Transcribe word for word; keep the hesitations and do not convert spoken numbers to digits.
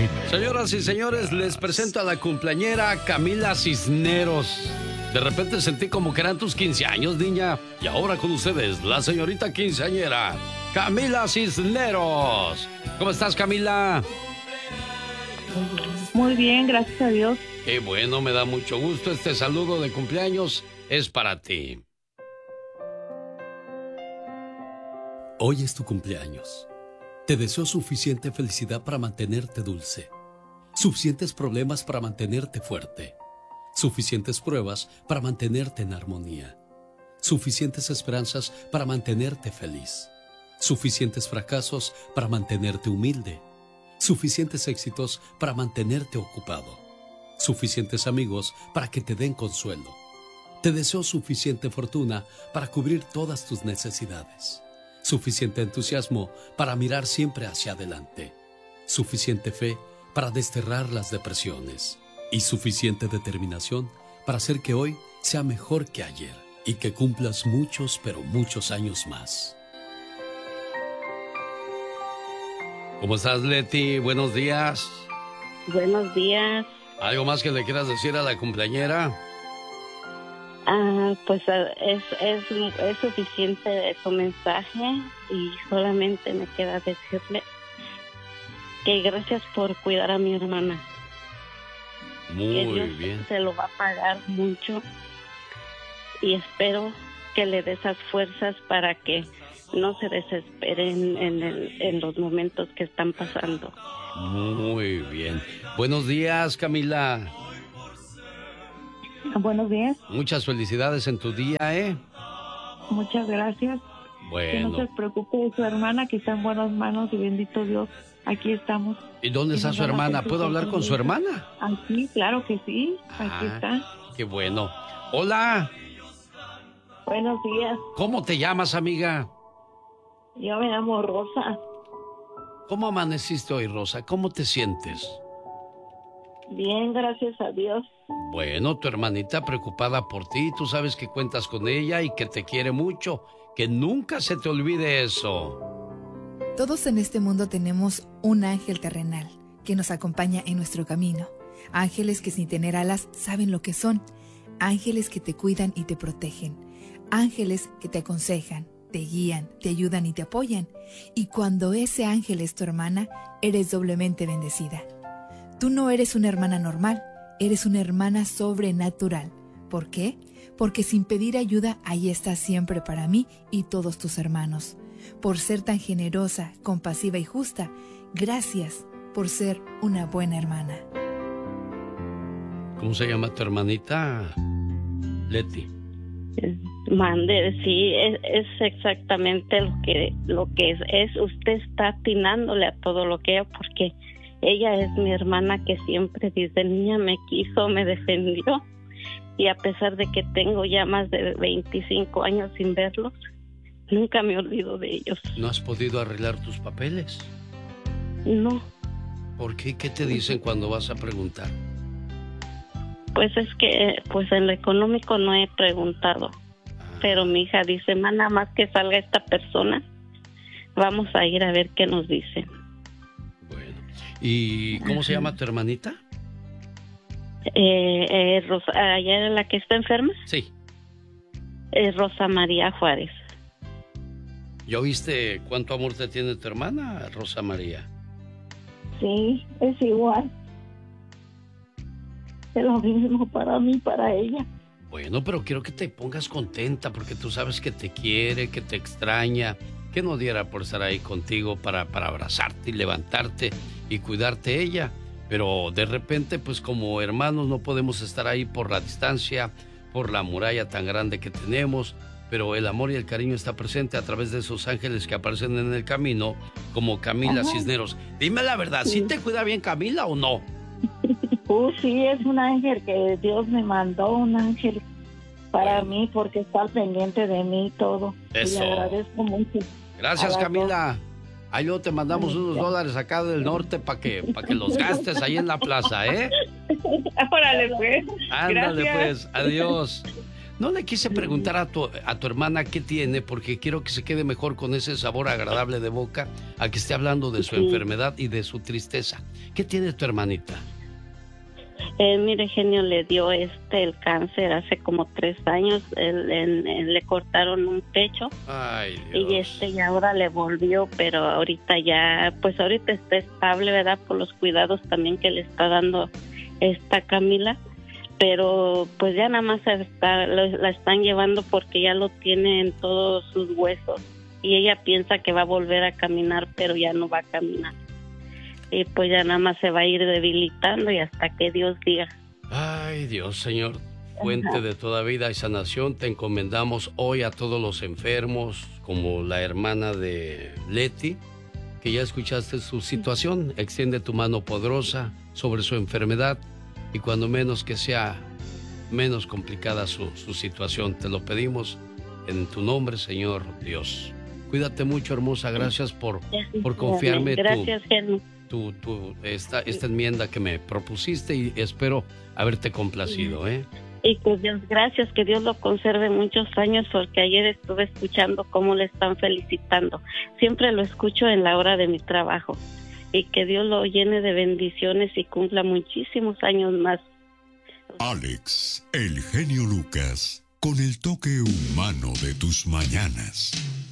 Señoras y señores, les presento a la cumpleañera Camila Cisneros. De repente sentí como que eran tus quince años, niña. Y ahora con ustedes, la señorita quinceañera, Camila Cisneros. ¿Cómo estás, Camila? Muy bien, gracias a Dios. Qué bueno, me da mucho gusto. Este saludo de cumpleaños es para ti. Hoy es tu cumpleaños. Te deseo suficiente felicidad para mantenerte dulce, suficientes problemas para mantenerte fuerte, suficientes pruebas para mantenerte en armonía, suficientes esperanzas para mantenerte feliz, suficientes fracasos para mantenerte humilde, suficientes éxitos para mantenerte ocupado, suficientes amigos para que te den consuelo. Te deseo suficiente fortuna para cubrir todas tus necesidades, suficiente entusiasmo para mirar siempre hacia adelante, suficiente fe para desterrar las depresiones y suficiente determinación para hacer que hoy sea mejor que ayer y que cumplas muchos, pero muchos años más. ¿Cómo estás, Leti? Buenos días. Buenos días. ¿Algo más que le quieras decir a la cumpleañera? Ah, pues es, es, es suficiente su mensaje y solamente me queda decirle que gracias por cuidar a mi hermana. Muy que Dios bien. Se lo va a pagar mucho y espero que le dé esas fuerzas para que no se desesperen en, el, en los momentos que están pasando. Muy bien. Buenos días, Camila. Buenos días. Muchas felicidades en tu día, ¿eh? Muchas gracias. Bueno. Que no se preocupe de su hermana, que está en buenas manos y bendito Dios, aquí estamos. ¿Y dónde está su hermana? ¿Puedo hablar con su hermana? Aquí, claro que sí, aquí Ah, está. qué bueno. Hola. Buenos días, ¿Cómo te llamas, amiga? yo me llamo Rosa. ¿Cómo amaneciste hoy, Rosa? ¿Cómo te sientes? Bien, gracias a Dios. Bueno, tu hermanita preocupada por ti, tú sabes que cuentas con ella y que te quiere mucho, que nunca se te olvide eso. Todos en este mundo tenemos un ángel terrenal que nos acompaña en nuestro camino. Ángeles que sin tener alas saben lo que son. Ángeles que te cuidan y te protegen. Ángeles que te aconsejan, te guían, te ayudan y te apoyan. Y cuando ese ángel es tu hermana, eres doblemente bendecida. Tú no eres una hermana normal, eres una hermana sobrenatural. ¿Por qué? Porque sin pedir ayuda, ahí estás siempre para mí y todos tus hermanos. Por ser tan generosa, compasiva y justa, gracias por ser una buena hermana. ¿Cómo se llama tu hermanita, Leti? Mande, sí, es, es exactamente lo que lo que es, es. Usted está atinándole a todo lo que ella, porque ella es mi hermana que siempre desde niña me quiso, me defendió. Y a pesar de que tengo ya más de veinticinco años sin verlos, nunca me olvido de ellos. ¿No has podido arreglar tus papeles? No, ¿Por qué? ¿Qué te dicen cuando vas a preguntar? pues es que pues en lo económico no he preguntado. Ah, Pero mi hija dice, ma, nada más que salga esta persona, vamos a ir a ver qué nos dicen. bueno. ¿Y cómo se llama tu hermanita? Eh, eh, Rosa, ¿allá la que está enferma? Sí. Eh, Rosa María Juárez. ¿Ya oíste cuánto amor te tiene tu hermana, Rosa María? Sí, es igual. Es lo mismo para mí, para ella. Bueno, pero quiero que te pongas contenta porque tú sabes que te quiere, que te extraña, que no diera por estar ahí contigo para, para abrazarte y levantarte y cuidarte ella. Pero de repente, pues como hermanos no podemos estar ahí por la distancia, por la muralla tan grande que tenemos, pero el amor y el cariño está presente a través de esos ángeles que aparecen en el camino, como Camila Ajá. Cisneros. Dime la verdad, ¿sí Sí. te cuida bien Camila o no? Uh, sí, es un ángel que Dios me mandó, un ángel para Bueno. mí, porque está al pendiente de mí y todo. Eso. Y le agradezco mucho. Gracias, A las Camila. Ahí luego te mandamos unos dólares acá del norte para que, para que los gastes ahí en la plaza, ¿eh? Órale, pues. Ándale, Gracias. pues. Adiós. No le quise preguntar a tu, a tu hermana qué tiene, porque quiero que se quede mejor con ese sabor agradable de boca, a que esté hablando de su sí. enfermedad y de su tristeza. ¿Qué tiene tu hermanita? Eh, mire, genio, le dio este el cáncer hace como tres años. Él, él, él, le cortaron un pecho. Ay, Dios. Y este y ahora le volvió, pero ahorita ya, pues ahorita está estable, ¿verdad? Por los cuidados también que le está dando esta Camila. Pero pues ya nada más está, la están llevando porque ya lo tiene en todos sus huesos. Y ella piensa que va a volver a caminar, pero ya no va a caminar. Y pues ya nada más se va a ir debilitando y hasta que Dios diga. Ay, Dios, Señor, fuente Ajá. de toda vida y sanación, te encomendamos hoy a todos los enfermos, como la hermana de Leti, que ya escuchaste su situación. Extiende tu mano poderosa sobre su enfermedad y cuando menos que sea menos complicada su, su situación, te lo pedimos en tu nombre, Señor Dios. Cuídate mucho, hermosa. Gracias por, por confiarme Gracias, tu, tu, tu, esta, esta enmienda que me propusiste y espero haberte complacido, ¿eh? Y pues Dios, gracias, que Dios lo conserve muchos años, porque ayer estuve escuchando cómo le están felicitando. Siempre lo escucho en la hora de mi trabajo. Y que Dios lo llene de bendiciones y cumpla muchísimos años más. Alex, el genio Lucas, con el toque humano de tus mañanas.